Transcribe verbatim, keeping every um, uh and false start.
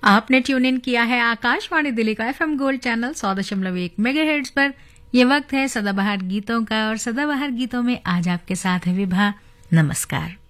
आपने tune in किया है आकाशवाणी दिल्ली का एफएम गोल्ड चैनल सौ दशमलव एक मेगाहर्ट्ज पर। ये वक्त है सदाबहार गीतों का और सदाबहार गीतों में आज आपके साथ है विभा। नमस्कार।